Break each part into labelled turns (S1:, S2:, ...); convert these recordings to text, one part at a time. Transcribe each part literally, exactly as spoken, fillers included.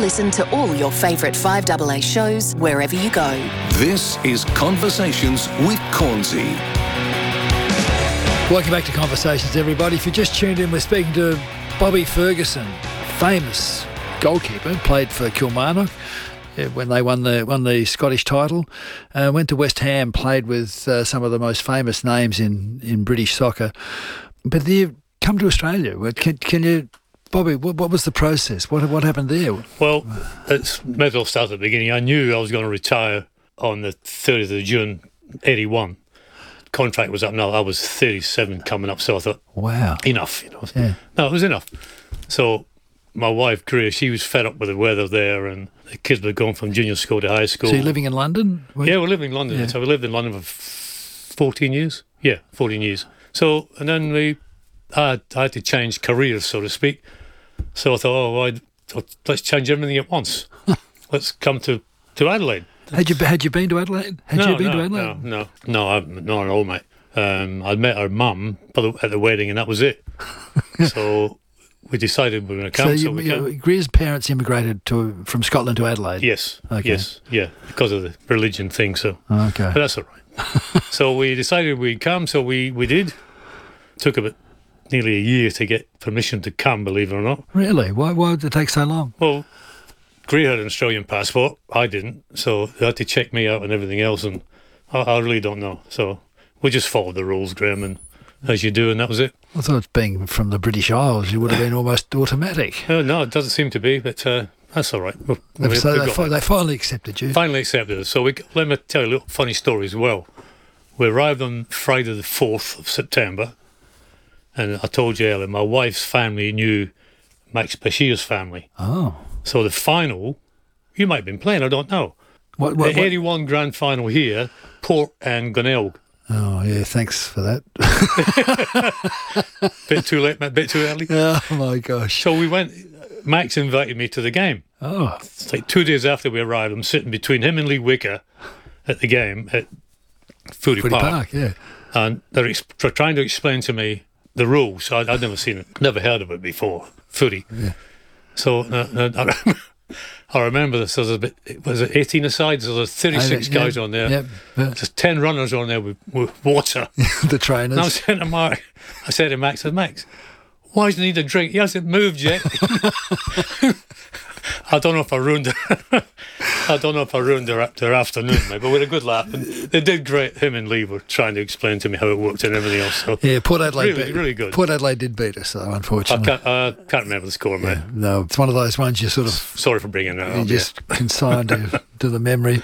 S1: listen to all your favourite five A A shows wherever you go.
S2: This is Conversations with Cornsey.
S3: Welcome back to Conversations, everybody. If you just tuned in, we're speaking to Bobby Ferguson, famous goalkeeper, played for Kilmarnock when they won the won the Scottish title. Uh, went to West Ham, played with uh, some of the most famous names in, in British soccer. But you've come to Australia. Can, can you, Bobby, what, what was the process? What what happened there?
S4: Well, it's may as well start at the beginning. I knew I was going to retire on the thirtieth of June, eighty-one. Contract was up now. I was thirty-seven coming up, so I thought,
S3: wow,
S4: enough, you know.
S3: Yeah.
S4: No, it was enough. So my wife, Greer, she was fed up with the weather there, and the kids were going from junior school to high school.
S3: So you're living in London?
S4: Were yeah, we're living in London. Yeah. So we lived in London for fourteen years. Yeah, fourteen years. So, and then we, I had, I had to change careers, so to speak. So I thought, oh, well, I'd, let's change everything at once. Let's come to, to Adelaide.
S3: Had you had you been to Adelaide? Had
S4: no,
S3: you been
S4: no,
S3: to Adelaide?
S4: No, no, no, I, not at all, mate. Um, I'd met her mum at the wedding, and that was it. So we decided we were going to come.
S3: So, you,
S4: so we
S3: you know, Greer's parents immigrated to from Scotland to Adelaide?
S4: Yes,
S3: okay.
S4: yes, yeah, because of the religion thing. So,
S3: okay,
S4: but that's all right. So we decided we'd come. So we, we did. Took about nearly a year to get permission to come, believe it or not.
S3: Really? Why why did it take so long?
S4: Well, Greer had an Australian passport. I didn't, so they had to check me out and everything else, and I, I really don't know. So we just followed the rules, Graham, and as you do, and that was it.
S3: I thought being from the British Isles, you would have been almost automatic.
S4: Uh, no, it doesn't seem to be, but uh, that's all right. We, we,
S3: so they, fi- they finally accepted you.
S4: Finally accepted us. So we, let me tell you a little funny story as well. We arrived on Friday the fourth of September, and I told you earlier, my wife's family knew Max Bashir's family.
S3: Oh.
S4: So the final, you might have been playing, I don't know.
S3: What, what,
S4: the eighty-one what? Grand final here, Port and Glenelg.
S3: Oh, yeah, thanks for that.
S4: Bit too late, mate, bit too early.
S3: Oh, my gosh.
S4: So we went, Max invited me to the game.
S3: Oh.
S4: It's like two days after we arrived, I'm sitting between him and Lee Wicker at the game at Footy,
S3: Footy
S4: Park.
S3: Park, yeah.
S4: And they're, ex- they're trying to explain to me the rules. I'd, I'd never seen it, never heard of it before, footy.
S3: Yeah.
S4: So uh, I, remember, I remember this. There was a bit, was it eighteen aside? So there's thirty-six
S3: yeah,
S4: guys on there.
S3: Yeah, yeah.
S4: There's ten runners on there with, with water.
S3: The trainers.
S4: And I was saying to Mark, I said to Max, I said, Max, why does he need a drink? He hasn't moved yet. I don't know if I ruined it. I don't know if I ruined their, their afternoon, mate, but we had a good laugh. And they did great. Him and Lee were trying to explain to me how it worked and everything else. So
S3: yeah, Port Adelaide
S4: really,
S3: beat,
S4: really good.
S3: Port Adelaide did beat us, though,
S4: I
S3: unfortunately.
S4: can't, I can't remember the score, mate.
S3: Yeah, no, it's one of those ones you sort of...
S4: Sorry for bringing that
S3: you
S4: up.
S3: just
S4: yeah.
S3: consigned to, to the memory.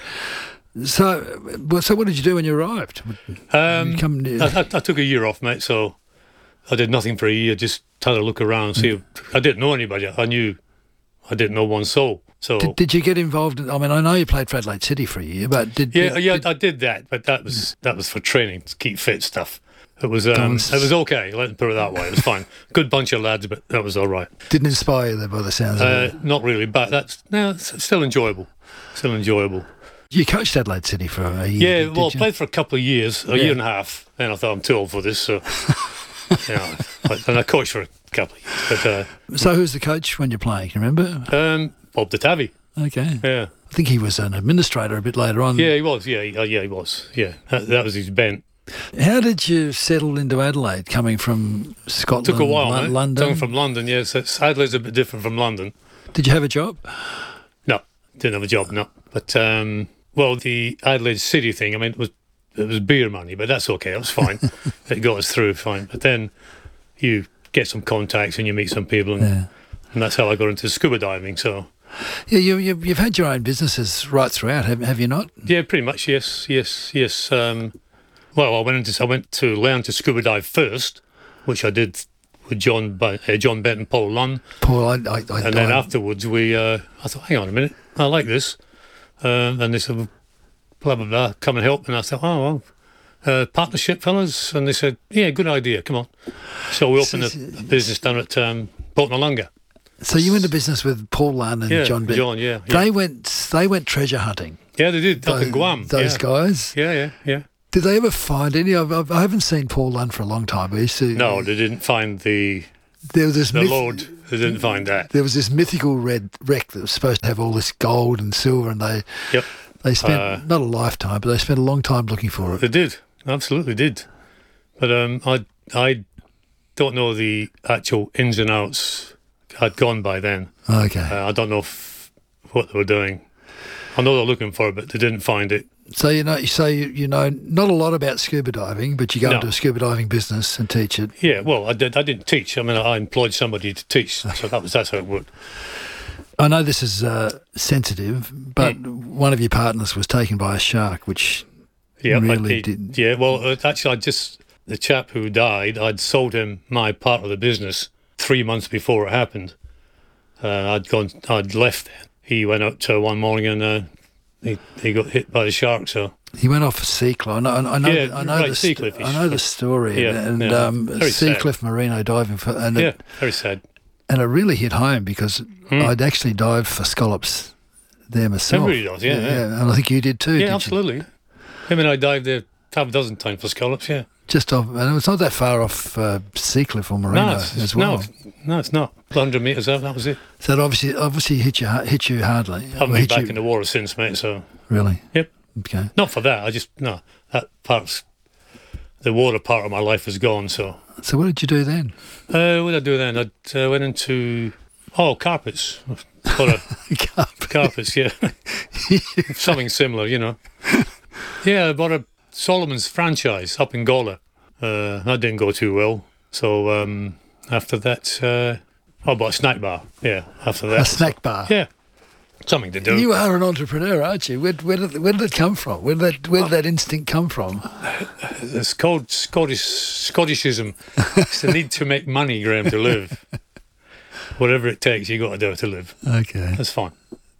S3: So, well, so what did you do when you arrived?
S4: Um,
S3: you come,
S4: I, I, I took a year off, mate, so I did nothing for a year, just had a look around, see. Mm. If, I didn't know anybody. I knew I didn't know one soul. So
S3: did, did you get involved in, I mean, I know you played for Adelaide City for a year, but did
S4: yeah,
S3: did,
S4: yeah,
S3: did,
S4: I did that, but that was that was for training, to keep fit stuff. It was um, it was okay. Let's put it that way. It was fine. Good bunch of lads, but that was all right.
S3: Didn't inspire you there by the sounds uh, of it.
S4: Not really, but that's no, it's still enjoyable. Still enjoyable.
S3: You coached Adelaide City for a year.
S4: Yeah,
S3: did,
S4: well,
S3: did
S4: played for a couple of years, a
S3: yeah.
S4: year and a half. Then I thought I'm too old for this, so you know, and I coached for a couple of years. But uh,
S3: so, who's the coach when you're playing? Can you remember?
S4: Um, Bob Datavi.
S3: Okay.
S4: Yeah.
S3: I think he was an administrator a bit later on.
S4: Yeah, he was. Yeah, he, uh, yeah, he was. Yeah, that, that was his bent.
S3: How did you settle into Adelaide, coming from Scotland?
S4: Took a while,
S3: L-
S4: mate.
S3: London.
S4: Coming from London, yes. Yeah, so Adelaide's a bit different from London.
S3: Did you have a job?
S4: No, didn't have a job. No, but um, well, the Adelaide City thing. I mean, it was it was beer money, but that's okay. It was fine. It got us through fine. But then you get some contacts and you meet some people, and,
S3: yeah.
S4: and that's how I got into scuba diving. So.
S3: Yeah, you, you, you've had your own businesses right throughout, have, have you not?
S4: Yeah, pretty much. Yes, yes, yes. Um, well, I went into I went to learn to scuba dive first, which I did with John uh, John Bent and Paul Lunn.
S3: Paul, I, I, I
S4: and then afterwards, we uh, I thought, hang on a minute, I like this, uh, and they said, blah blah blah, come and help, and I thought, oh well. Uh, partnership fellas, and they said, yeah, good idea, come on. So we opened a, a business down at um, Port Noarlunga.
S3: So you went to business with Paul Lunn and
S4: yeah,
S3: John Bent.
S4: John, yeah, yeah.
S3: They went they went treasure hunting.
S4: Yeah, they did,
S3: those,
S4: up in Guam.
S3: Those
S4: yeah.
S3: guys.
S4: Yeah, yeah, yeah.
S3: Did they ever find any? I've, I've, I haven't seen Paul Lunn for a long time. I used to.
S4: No, they didn't find the
S3: There was this
S4: the
S3: myth-
S4: Lord who didn't find that.
S3: There was this mythical red wreck that was supposed to have all this gold and silver, and they
S4: Yep.
S3: they spent
S4: Uh,
S3: not a lifetime, but they spent a long time looking for
S4: They
S3: it.
S4: did, absolutely did. But um, I I don't know the actual ins and outs. I'd gone by then.
S3: Okay.
S4: Uh, I don't know if, what they were doing. I know they're looking for it, but they didn't find it.
S3: So you know, so you, you know not a lot about scuba diving, but you go
S4: No.
S3: into a scuba diving business and teach it.
S4: Yeah, well, I did. I didn't teach. I mean, I employed somebody to teach, so that was that's how it worked.
S3: I know this is uh, sensitive, but
S4: Hmm.
S3: one of your partners was taken by a shark, which
S4: Yeah, I
S3: really
S4: did.
S3: did.
S4: Yeah, well, uh, actually, I just the chap who died, I'd sold him my part of the business three months before it happened. Uh, I'd gone, I'd left. He went out uh, one morning and uh, he he got hit by the shark. So
S3: He went off a sea cliff. I know, I know,
S4: Yeah,
S3: I know,
S4: right,
S3: the,
S4: sea
S3: st-
S4: cliff-ish.
S3: I know the story.
S4: Yeah,
S3: and
S4: yeah.
S3: um,
S4: Very
S3: sea
S4: sad.
S3: cliff merino diving, for, and
S4: yeah,
S3: it,
S4: very sad.
S3: and it really hit home because
S4: Hmm.
S3: I'd actually dived for scallops there myself.
S4: Everybody does, yeah, yeah.
S3: and I think you did too.
S4: Yeah,
S3: did you?
S4: absolutely. I mean, I dived there half a dozen times for scallops. Yeah,
S3: Just off, and it's not that far off uh, sea cliff or merino
S4: no, it's,
S3: as well.
S4: no, it's- no, it's not. one hundred metres out. That was it.
S3: So it obviously, obviously hit you, ha- hit you hardly.
S4: I haven't
S3: Or
S4: been
S3: hit
S4: back
S3: you-
S4: in the water since, mate. So
S3: Really?
S4: yep.
S3: Okay.
S4: Not for that. I just no. That part's the water part of my life is gone. So
S3: So what did you do then?
S4: uh, what did I do then? I uh, went into oh carpets. Got a carpets. Yeah, something similar. You know. Yeah, I bought a Solomon's franchise up in Gola. Uh, that didn't go too well. So um, after that, uh, I bought a snack bar. Yeah. After that,
S3: A snack bar.
S4: Yeah. Something to do.
S3: You are an entrepreneur, aren't you? Where, where, did, where did it come from? Where did that, where did that instinct come from?
S4: It's called Scottish Scottishism. It's the need to make money, Graham, to live. Whatever it takes, you got to do it to live.
S3: Okay.
S4: That's fine.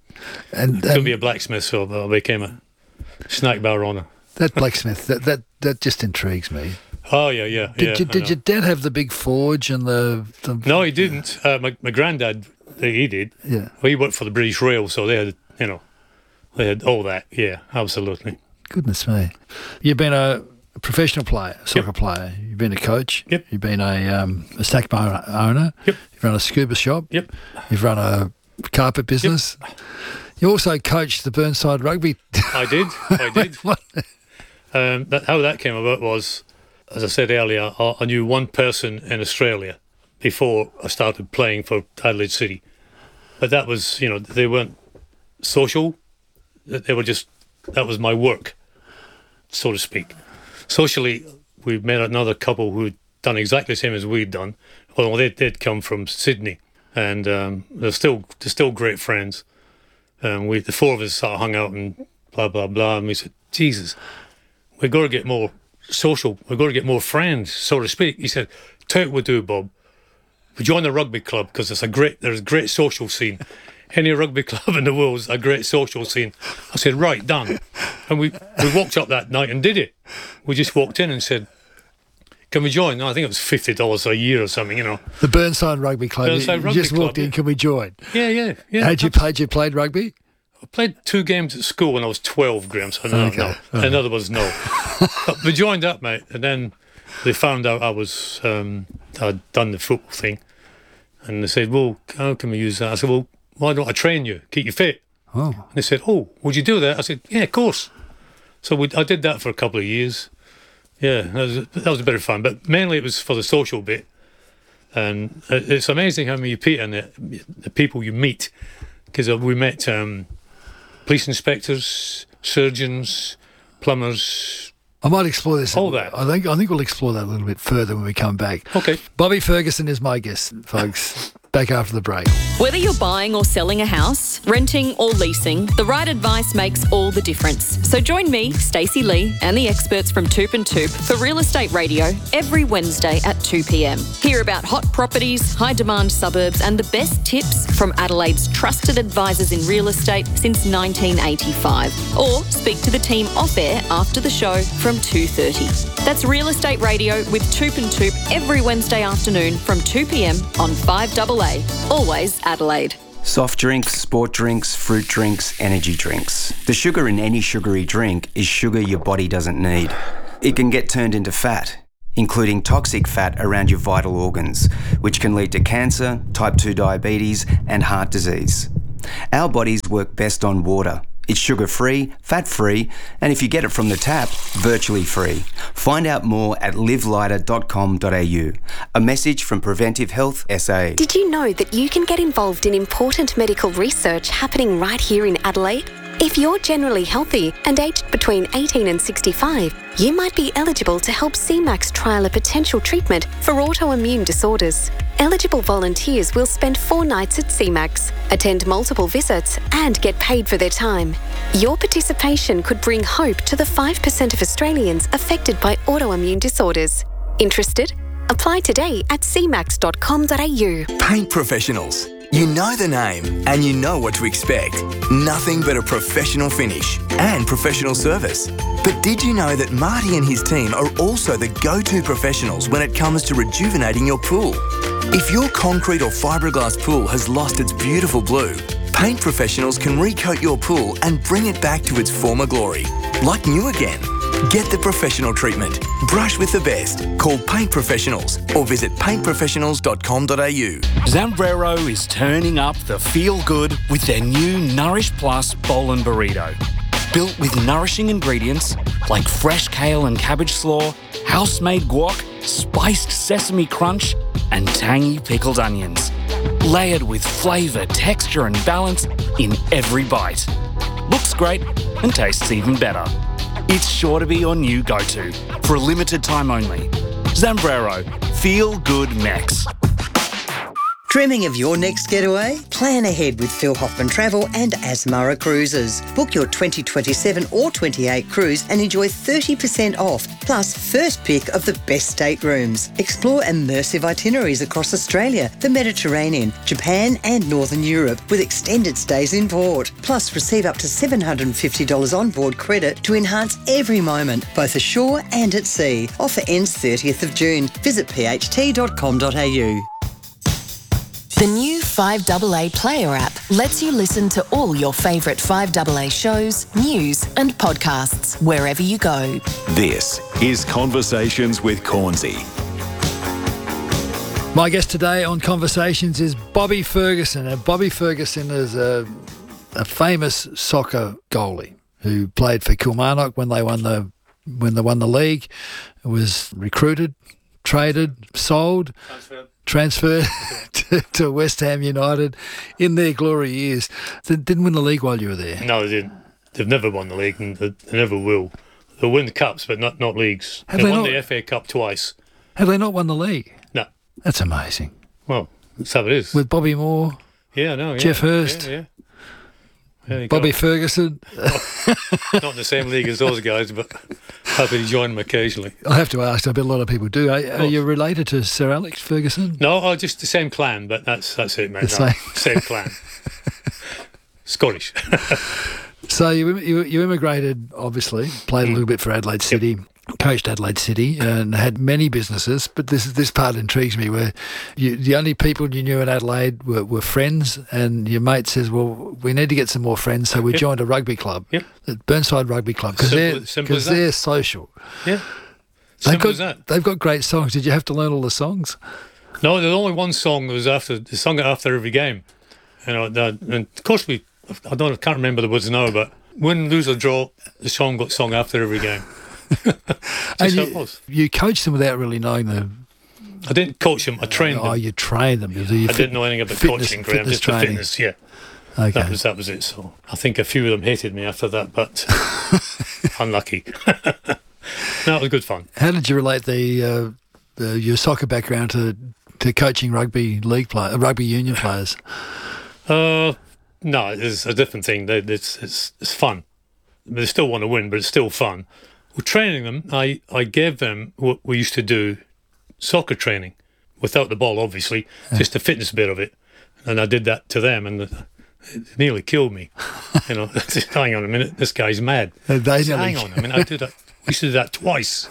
S3: And
S4: Could
S3: um,
S4: be a blacksmith, so I became a snack bar owner.
S3: that blacksmith, that, that, that just intrigues me.
S4: Oh yeah, yeah.
S3: Did,
S4: yeah,
S3: you,
S4: I
S3: did
S4: know.
S3: your dad have the big forge and the... the
S4: No, he didn't. Uh, my my granddad, he did.
S3: Yeah.
S4: Well, he worked for the British Rail, so they had, you know, they had all that. Yeah, absolutely.
S3: Goodness me. You've been a professional player, soccer player. You've been a coach.
S4: Yep.
S3: You've been a, um, a snack bar owner.
S4: Yep.
S3: You've run a scuba shop.
S4: Yep.
S3: You've run a carpet business. You also coached the Burnside Rugby.
S4: I did. I did.
S3: What?
S4: Um, that, how that came about was, as I said earlier, I, I knew one person in Australia before I started playing for Adelaide City. But that was, you know, they weren't social. They were just, that was my work, so to speak. Socially, we met another couple who'd done exactly the same as we'd done. Well, they, they'd come from Sydney, and um, they're still they're still great friends. Um, we, the four of us sort of hung out and blah, blah, blah. And we said, Jesus, we've got to get more social. We've got to get more friends, so to speak. He said, tell you what we'll do, Bob. We join the rugby club because it's a great, there's a great social scene. Any rugby club in the world is a great social scene. I said, right, done. And we, we walked up that night and did it. We just walked in and said, can we join? No, I think it was fifty dollars a year or something, you know.
S3: The Burnside Rugby Club.
S4: Burnside
S3: you
S4: Rugby
S3: just walked
S4: Club,
S3: in,
S4: yeah.
S3: can we join?
S4: Yeah, yeah, yeah.
S3: Had you played, you played rugby?
S4: I played two games at school when I was twelve, Graham, so no,
S3: Okay.
S4: no.
S3: All
S4: In other words, no. But we joined up, mate, and then they found out I was, um, I'd done the football thing. And they said, well, how can we use that? I said, well, why don't I train you, keep you fit?
S3: Oh.
S4: And they said, oh, would you do that? I said, yeah, of course. So we, I did that for a couple of years. Yeah, that was, that was a bit of fun, but mainly it was for the social bit. And it- it's amazing how many people and the, the people you meet, because we met um, police inspectors, surgeons, plumbers.
S3: I might explore this.
S4: All that.
S3: I think I think we'll explore that a little bit further when we come back.
S4: Okay.
S3: Bobby Ferguson is my guest, folks. Back after the break.
S5: Whether you're buying or selling a house, renting or leasing, the right advice makes all the difference. So join me, Stacey Lee, and the experts from Toop and Toop for Real Estate Radio every Wednesday at two p.m. Hear about hot properties, high-demand suburbs, and the best tips from Adelaide's trusted advisors in real estate since nineteen eighty-five. Or speak to the team off-air after the show from two thirty. That's Real Estate Radio with Toop and Toop every Wednesday afternoon from two p.m. on five A A. Always Adelaide.
S6: Soft drinks, sport drinks, fruit drinks, energy drinks. The sugar in any sugary drink is sugar your body doesn't need. It can get turned into fat. including toxic fat around your vital organs, which can lead to cancer, type two diabetes, and heart disease. Our bodies work best on water. It's sugar-free, fat-free, and if you get it from the tap, virtually free. Find out more at live lighter dot com dot a u. A message from Preventive Health S A.
S7: Did you know that you can get involved in important medical research happening right here in Adelaide? If you're generally healthy and aged between eighteen and sixty-five, you might be eligible to help C MAX trial a potential treatment for autoimmune disorders. Eligible volunteers will spend four nights at C MAX, attend multiple visits and get paid for their time. Your participation could bring hope to the five percent of Australians affected by autoimmune disorders. Interested? Apply today at c max dot com dot a u.
S8: Paint Professionals. You know the name and you know what to expect. Nothing but a professional finish and professional service. But did you know that Marty and his team are also the go-to professionals when it comes to rejuvenating your pool? If your concrete or fiberglass pool has lost its beautiful blue, Paint Professionals can recoat your pool and bring it back to its former glory, like new again. Get the professional treatment. Brush with the best. Call Paint Professionals or visit paint professionals dot com dot a u.
S9: Zambrero is turning up the feel-good with their new Nourish Plus Bowl and Burrito. Built with nourishing ingredients like fresh kale and cabbage slaw, house-made guac, spiced sesame crunch, and tangy pickled onions. Layered with flavour, texture and balance in every bite. Looks great and tastes even better. It's sure to be your new go-to for a limited time only. Zambrero, feel good Mex.
S10: Dreaming of your next getaway? Plan ahead with Phil Hoffman Travel and Asmara Cruises. Book your twenty twenty-seven or twenty-eight cruise and enjoy thirty percent off, plus first pick of the best staterooms. Explore immersive itineraries across Australia, the Mediterranean, Japan and Northern Europe with extended stays in port. Plus receive up to seven hundred fifty dollars onboard credit to enhance every moment, both ashore and at sea. Offer ends thirtieth of June. Visit p h t dot com dot a u.
S1: The new five A A Player app lets you listen to all your favourite five A A shows, news and podcasts wherever you go.
S2: This is Conversations with Cornsey.
S3: My guest today on Conversations is Bobby Ferguson. And Bobby Ferguson is a, a famous soccer goalie who played for Kilmarnock when they won the when they won the league. Was recruited, traded, sold. Transferred. Transferred to, to West Ham United in their glory years. They didn't win the league while you were there.
S4: No, they didn't. They've never won the league and they never will. They'll win cups, but not, not leagues.
S3: Have
S4: they,
S3: they
S4: won
S3: not?
S4: the F A Cup twice.
S3: Have they not won the league?
S4: No.
S3: That's amazing.
S4: Well, that's how it is.
S3: With Bobby Moore,
S4: yeah, no, yeah,
S3: Jeff Hurst,
S4: yeah, yeah. Yeah,
S3: Bobby
S4: go.
S3: Ferguson.
S4: Not in the same league as those guys, but happy to join them occasionally.
S3: I have to ask, I bet a lot of people do. Are, are you related to Sir Alex Ferguson?
S4: No, oh, just the same clan, but that's that's it, mate.
S3: The
S4: no,
S3: same.
S4: same clan. Scottish.
S3: So you, you you immigrated, obviously, played a little bit for Adelaide City, yep. Coached Adelaide City and had many businesses, but this this part intrigues me where you, the only people you knew in Adelaide were, were friends, and your mate says, well, we need to get some more friends, so we yep. joined a rugby club,
S4: yep.
S3: the Burnside Rugby Club, because they're, cause they're social.
S4: Yeah,
S3: they've
S4: simple
S3: got,
S4: as that.
S3: They've got great songs. Did you have to learn all the songs?
S4: No, there's only one song that was after, the song after every game. You know, that, and of course we, I don't, I can't remember the words now, but win, lose or draw, the song got sung after every game.
S3: And you, you coached them without really knowing the.
S4: I didn't coach them. I trained
S3: oh,
S4: them.
S3: Oh, you trained them. You
S4: I
S3: fit,
S4: didn't know anything about
S3: fitness,
S4: coaching, Graham.
S3: Fitness
S4: Just
S3: training.
S4: the fitness, yeah.
S3: Okay.
S4: That was that was it. So I think a few of them hated me after that, but unlucky. No, it was good fun.
S3: How did you relate the, uh, the your soccer background to to coaching rugby league play, uh, rugby union players?
S4: Uh, no, it's a different thing. They, it's it's it's fun. They still want to win, but it's still fun. Well, training them, I, I gave them what we used to do, soccer training, without the ball, obviously, yeah. just the fitness bit of it. And I did that to them, and it nearly killed me. You know, hang on a minute, this guy's mad.
S3: Uh,
S4: said, hang on a minute, I did that. We used to do that twice.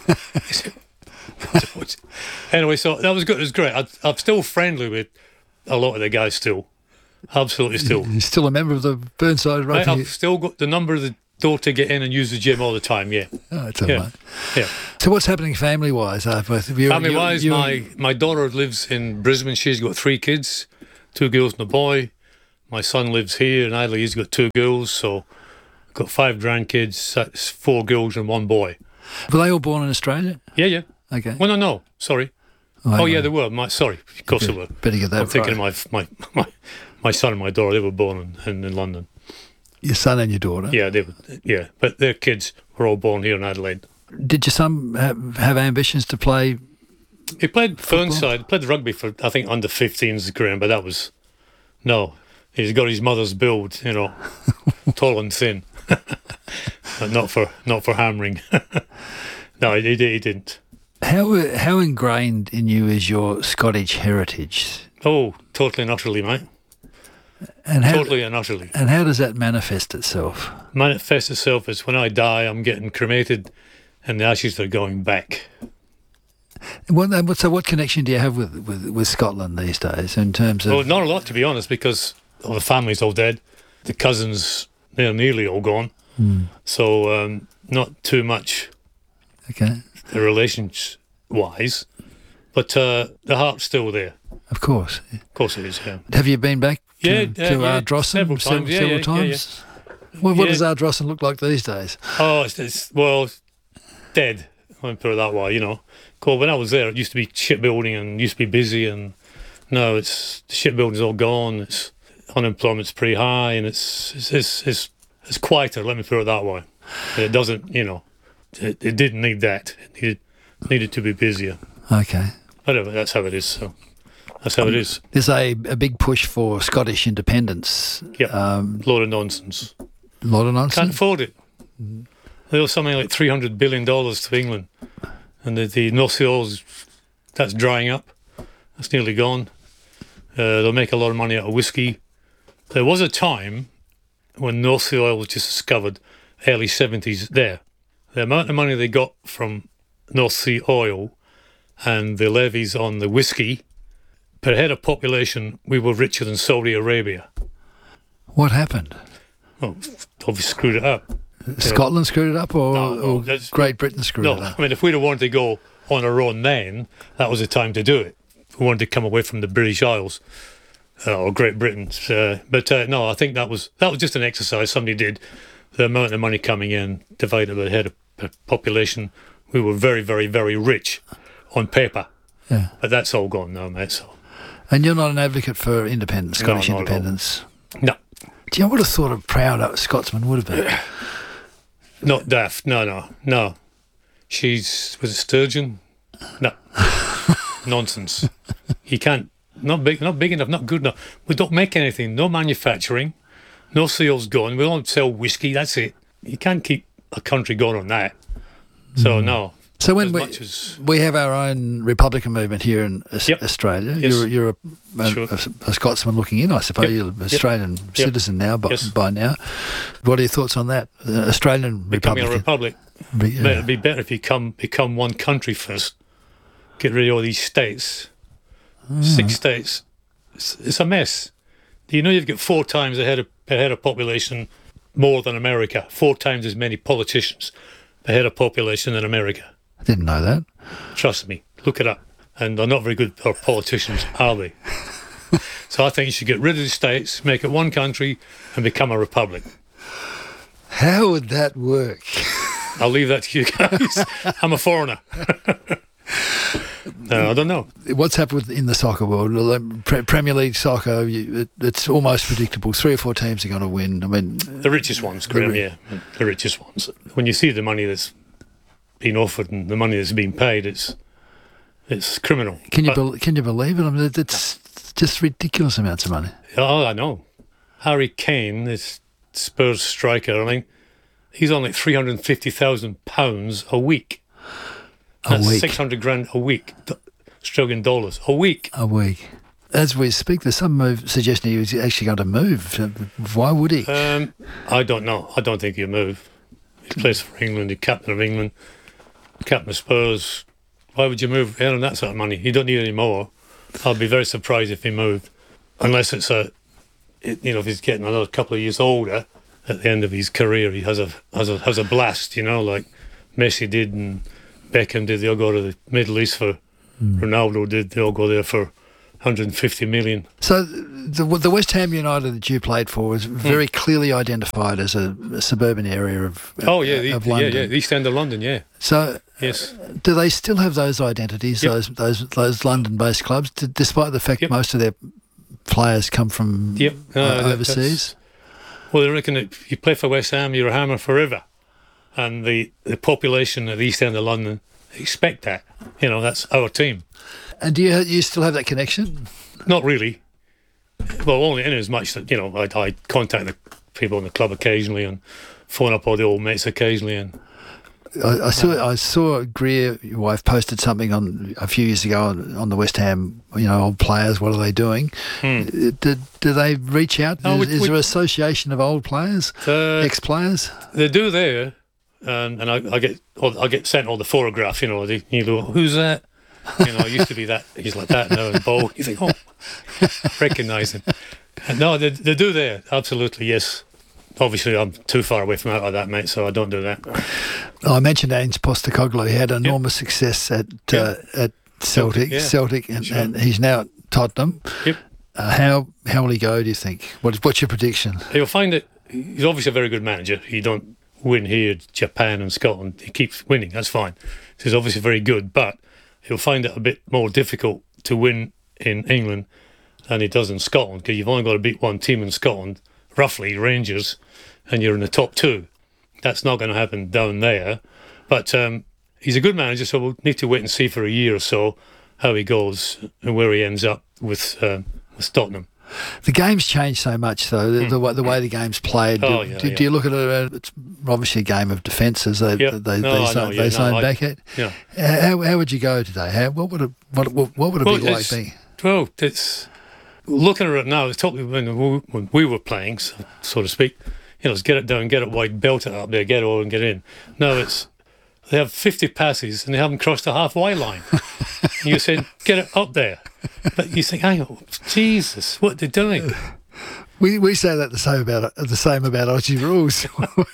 S4: Anyway, so that was good. It was great. I, I'm still friendly with a lot of the guys still. Absolutely still.
S3: You're still a member of the Burnside Rugby?
S4: I, I've still got the number of the door to get in and use the gym all the time, yeah.
S3: Oh, it's all
S4: yeah.
S3: right.
S4: Yeah.
S3: So what's happening family-wise? Uh,
S4: Family-wise, my, my daughter lives in Brisbane. She's got three kids, two girls and a boy. My son lives here in Adelaide. He's got two girls, so I've got five grandkids. That's four girls and one boy.
S3: Were they all born in Australia?
S4: Yeah, yeah.
S3: Okay.
S4: Well, no, no, sorry.
S3: Oh,
S4: oh yeah, they were. My, sorry, of course
S3: better,
S4: they were.
S3: Better get that
S4: I'm thinking
S3: right.
S4: of my, my, my, my son and my daughter, they were born in, in, in London.
S3: Your son and your daughter?
S4: Yeah, they were, yeah. But their kids were all born here in Adelaide.
S3: Did your son have, have ambitions to play
S4: He played
S3: football?
S4: Fernside, played rugby for, I think, under fifteens career, but that was, no. He's got his mother's build, you know, tall and thin. But not for not for hammering. No, he, he didn't.
S3: How how ingrained in you is your Scottish heritage?
S4: Oh, totally and utterly, mate.
S3: And how,
S4: totally and utterly.
S3: And how does that manifest itself?
S4: Manifest itself as when I die, I'm getting cremated, and the ashes are going back.
S3: What, so, what connection do you have with, with, with Scotland these days in terms of?
S4: Well, not a lot, to be honest, because all the family's all dead. The cousins, they're nearly all gone.
S3: Mm.
S4: So, um, not too much.
S3: Okay.
S4: The relations wise, but uh, the heart's still there.
S3: Of course.
S4: Of course it is, yeah.
S3: Have you been back to,
S4: yeah,
S3: to
S4: uh,
S3: Ardrossan
S4: several times?
S3: several,
S4: Yeah,
S3: several
S4: yeah,
S3: times?
S4: Yeah, yeah.
S3: What, what
S4: yeah.
S3: does Ardrossan look like these days?
S4: Oh, it's, it's well, it's dead. I'll put it that way, you know. Cool. When I was there, it used to be shipbuilding and used to be busy, and no, it's the shipbuilding's all gone. It's unemployment's pretty high, and it's it's it's, it's, it's quieter. Let me put it that way. It doesn't, you know, it, it didn't need that. It needed needed to be busier.
S3: Okay.
S4: Whatever. That's how it is. So that's how it is.
S3: There's a, a big push for Scottish independence.
S4: Yeah.
S3: Um,
S4: a lot of nonsense.
S3: A lot of nonsense.
S4: Can't afford it. Mm. They owe something like three hundred billion dollars to England, and the, the North Sea oil's that's drying up. That's nearly gone. Uh, they'll make a lot of money out of whiskey. There was a time when North Sea oil was just discovered, early seventies there. The amount of money they got from North Sea oil and the levies on the whiskey, per head of population, we were richer than Saudi Arabia.
S3: What happened?
S4: Well, obviously screwed it up.
S3: Scotland you know. screwed it up, or,
S4: no, no,
S3: or Great Britain screwed
S4: no,
S3: it up?
S4: I mean, if we'd have wanted to go on our own then, that was the time to do it. We wanted to come away from the British Isles uh, or Great Britain. Uh, but uh, no, I think that was that was just an exercise somebody did. The amount of money coming in divided by the head of population, we were very, very, very rich on paper.
S3: Yeah.
S4: But that's all gone now, mate. So.
S3: And you're not an advocate for independence, Scottish
S4: no,
S3: independence?
S4: No.
S3: Gee, I would have thought a proud Scotsman would have been.
S4: Not daft. No, no, no. She's was it Sturgeon? No. Nonsense. You can't. Not big. Not big enough. Not good enough. We don't make anything. No manufacturing. No seals gone. We don't sell whiskey. That's it. You can't keep a country going on that. So mm. no.
S3: So when
S4: as
S3: we
S4: as
S3: we have our own Republican movement here in
S4: yep.
S3: Australia,
S4: yes.
S3: you're you're a, a,
S4: sure.
S3: a, a Scotsman looking in, I suppose.
S4: Yep.
S3: You're an Australian
S4: yep.
S3: citizen now, by,
S4: yes.
S3: by now. What are your thoughts on that? The Australian
S4: Becoming
S3: Republic.
S4: a republic.
S3: Be, yeah.
S4: It'd be better if you come become one country first. Get rid of all these states. Oh. Six states. It's, it's a mess. Do you know you've got four times ahead of per head of population more than America? Four times as many politicians per head of population than America.
S3: I didn't know that.
S4: Trust me, look it up. And they're not very good politicians, are they? So I think you should get rid of the states, make it one country, and become a republic.
S3: How would that work?
S4: I'll leave that to you guys. I'm a foreigner. No, I don't know.
S3: What's happened in the soccer world? Premier League soccer, you, it, it's almost predictable. Three or four teams are going to win. I mean,
S4: the richest ones, Graham, yeah, the richest ones. When you see the money that's been offered and the money that's been paid, it's it's criminal.
S3: Can you
S4: but,
S3: be, can you believe it? I mean, it's just ridiculous amounts of money.
S4: Oh, I know. Harry Kane, this Spurs striker, I mean, he's on like three hundred and fifty thousand pounds a week.
S3: A
S4: That's
S3: week.
S4: six hundred grand a week, Australian dollars a week.
S3: A week. As we speak, there's some move suggesting he was actually going to move. Why would he?
S4: Um, I don't know. I don't think he'll move. He plays for England. He's captain of England, captain of Spurs. Why would you move earning that sort of money? You don't need any more. I'll be very surprised if he moved, unless it's a, it, you know, if he's getting another couple of years older at the end of his career, he has a has a has a blast, you know, like Messi did and Beckham did. They all go to the Middle East for mm. Ronaldo did. They all go there for one hundred fifty million.
S3: So the the West Ham United that you played for was very mm. clearly identified as a, a suburban area of
S4: oh yeah, the,
S3: of London.
S4: yeah, yeah, the East End of London, yeah.
S3: So
S4: yes,
S3: do they still have those identities?
S4: Yep.
S3: Those those those London-based clubs, d- despite the fact
S4: yep.
S3: most of their players come from
S4: yep. uh,
S3: uh, overseas.
S4: Well, they reckon that if you play for West Ham, you're a Hammer forever, and the the population of the East End of London expect that. You know, that's our team.
S3: And do you you still have that connection?
S4: Not really. Well, only in as much that, you know, I, I contact the people in the club occasionally and phone up all the old mates occasionally. And
S3: I, I saw I saw Greer, your wife, posted something on a few years ago on, on the West Ham, you know, old players, what are they doing? Hmm. Do, do they reach out?
S4: No,
S3: is
S4: we,
S3: is
S4: we,
S3: there an association of old players, uh, ex-players?
S4: They do there, and, and I, I get I get sent all the photographs, you know, they, you go, who's that? You know, it used to be that, he's like that now, and Bo, you think, oh, recognise him. And no, they, they do there, absolutely, yes. Obviously, I'm too far away from out like that, mate, so I don't do that.
S3: Oh, I mentioned Ange Postecoglou. He had enormous yep. success at
S4: yep.
S3: uh, at Celtic,
S4: yeah.
S3: Celtic, and,
S4: sure.
S3: and he's now at Tottenham.
S4: Yep.
S3: Uh, how how will he go, do you think? What, what's your prediction?
S4: You'll find that he's obviously a very good manager. He don't win here, Japan and Scotland. He keeps winning, that's fine. So he's obviously very good, but he'll find it a bit more difficult to win in England than he does in Scotland, because you've only got to beat one team in Scotland, roughly, Rangers, and you're in the top two. That's not going to happen down there. But um, he's a good manager, so we'll need to wait and see for a year or so how he goes and where he ends up with, um, with Tottenham.
S3: The game's changed so much, though, the, mm. the, way, the way the game's played.
S4: Oh,
S3: do,
S4: yeah,
S3: do,
S4: yeah.
S3: do you look at it, it's obviously a game of defences. They,
S4: yep.
S3: they,
S4: no,
S3: they,
S4: I
S3: zone,
S4: know, yeah,
S3: they
S4: no,
S3: zone
S4: I,
S3: back it.
S4: Yeah.
S3: How, how would you go today? How, what would it, what, what, what would it
S4: well,
S3: be like being?
S4: Well, it's, looking at it now, it's totally when we, when we were playing, so, so to speak, you know, it's get it down, get it wide, belt it up there, get it all and get in. Now it's, they have fifty passes and they haven't crossed the halfway line. And you're saying, get it up there. But you think, hang on, Jesus, what are they doing?
S3: We we say that the same about the same about Aussie rules.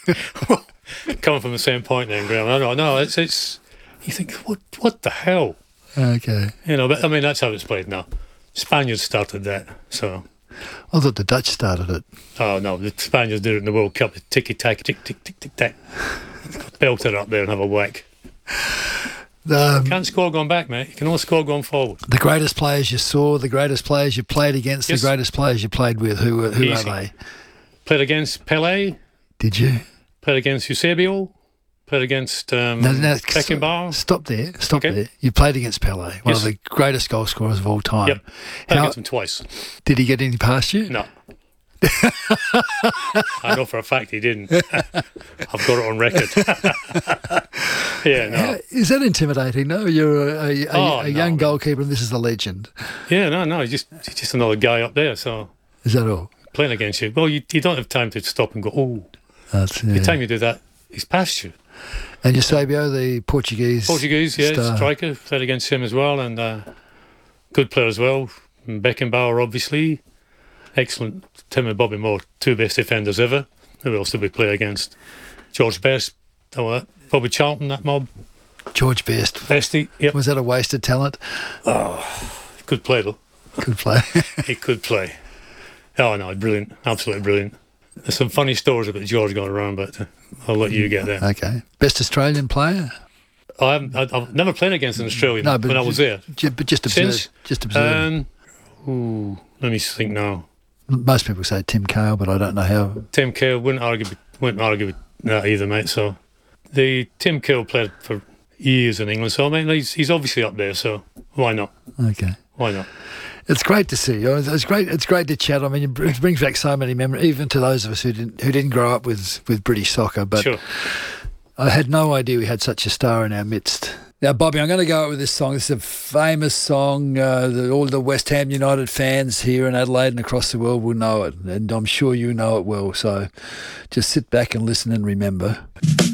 S4: Coming from the same point then, Graham. I know, no, it's it's. You think, what what the hell?
S3: Okay.
S4: You know, but I mean, that's how it's played now. Spaniards started that, so.
S3: I thought the Dutch started it.
S4: Oh no, the Spaniards did it in the World Cup. Ticky tack, tick tick tick tick tack. Belt it up there and have a whack. Um, you can't score going back, mate. You can only score going forward.
S3: The greatest players you saw, the greatest players you played against, yes. the greatest players you played with, who, who
S4: Easy.
S3: are they?
S4: Played against Pelé.
S3: Did you?
S4: Played against Eusebio. Played against um,
S3: no, no,
S4: Beckenbauer.
S3: Stop there. Stop okay. there. You played against Pelé, one yes. of the greatest goal scorers of all time.
S4: Yep. Played How, against him twice.
S3: Did he get any past you?
S4: No. I know for a fact he didn't. I've got it on record. Yeah, no.
S3: Is that intimidating? No, you're a, a,
S4: oh,
S3: a
S4: no,
S3: young
S4: man.
S3: goalkeeper and this is a legend.
S4: Yeah, no, no, he's just, he's just another guy up there. So
S3: is that all?
S4: Playing against you. Well, you, you don't have time to stop and go, oh.
S3: That's, yeah.
S4: The time you do that, he's past you.
S3: And Eusebio, the Portuguese
S4: Portuguese, yeah,
S3: star.
S4: striker, played against him as well, and uh, good player as well. And Beckenbauer, obviously. Excellent. Tim and Bobby Moore, two best defenders ever. Who else did we play against? George Best, oh, Bobby Charlton, that mob.
S3: George Best.
S4: Bestie, yep.
S3: Was that a wasted talent?
S4: Oh, good play though.
S3: Good play.
S4: He could play. Oh no, brilliant, absolutely brilliant. There's some funny stories about George going around, but I'll let you get there.
S3: Okay. Best Australian player?
S4: I haven't, I've never played against an Australian no, but when I was there.
S3: But just observe.
S4: Since,
S3: just observe.
S4: Um, ooh, let me think now.
S3: Most people say Tim Cahill, but I don't know how.
S4: Tim Cahill wouldn't argue, wouldn't argue with that either, mate. So the Tim Cahill played for years in England, so I mean he's he's obviously up there. So why not?
S3: Okay,
S4: why not?
S3: It's great to see. It's great. It's great to chat. I mean, it brings back so many memories, even to those of us who didn't who didn't grow up with with British soccer. But
S4: sure.
S3: I had no idea we had such a star in our midst. Now, Bobby, I'm going to go out with this song. This is a famous song. Uh, the, all the West Ham United fans here in Adelaide and across the world will know it, and I'm sure you know it well. So just sit back and listen and remember.